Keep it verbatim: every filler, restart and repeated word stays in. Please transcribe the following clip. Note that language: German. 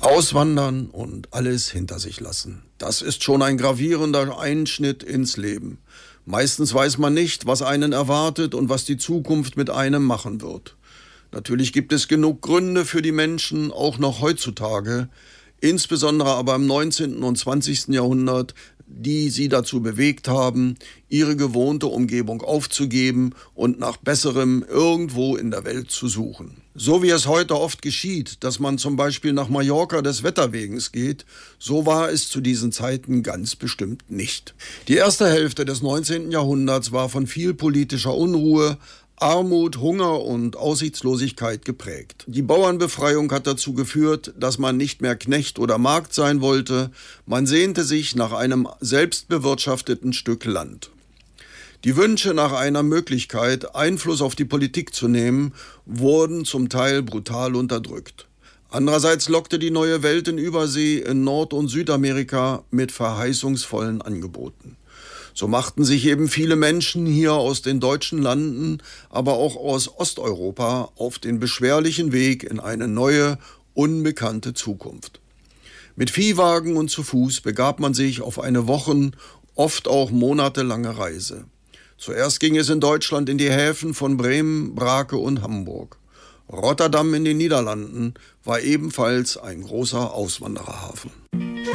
Auswandern und alles hinter sich lassen. Das ist schon ein gravierender Einschnitt ins Leben. Meistens weiß man nicht, was einen erwartet und was die Zukunft mit einem machen wird. Natürlich gibt es genug Gründe für die Menschen, auch noch heutzutage, insbesondere aber im neunzehnten und zwanzigsten Jahrhundert, die sie dazu bewegt haben, ihre gewohnte Umgebung aufzugeben und nach Besserem irgendwo in der Welt zu suchen. So wie es heute oft geschieht, dass man zum Beispiel nach Mallorca des Wetterwegens geht, so war es zu diesen Zeiten ganz bestimmt nicht. Die erste Hälfte des neunzehnten Jahrhunderts war von viel politischer Unruhe, Armut, Hunger und Aussichtslosigkeit geprägt. Die Bauernbefreiung hat dazu geführt, dass man nicht mehr Knecht oder Magd sein wollte. Man sehnte sich nach einem selbstbewirtschafteten Stück Land. Die Wünsche nach einer Möglichkeit, Einfluss auf die Politik zu nehmen, wurden zum Teil brutal unterdrückt. Andererseits lockte die neue Welt in Übersee in Nord- und Südamerika mit verheißungsvollen Angeboten. So machten sich eben viele Menschen hier aus den deutschen Landen, aber auch aus Osteuropa auf den beschwerlichen Weg in eine neue, unbekannte Zukunft. Mit Viehwagen und zu Fuß begab man sich auf eine wochen-, oft auch monatelange Reise. Zuerst ging es in Deutschland in die Häfen von Bremen, Brake und Hamburg. Rotterdam in den Niederlanden war ebenfalls ein großer Auswandererhafen.